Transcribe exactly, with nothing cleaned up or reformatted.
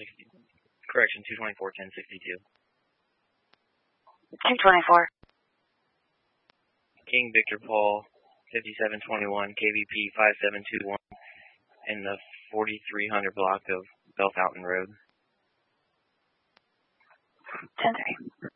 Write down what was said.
sixty. Correction, two twenty-four, ten sixty-two. two twenty-four. King Victor Paul, fifty-seven twenty-one, K V P five seven two one, in the forty-three hundred block of Bell Fountain Road. ten three.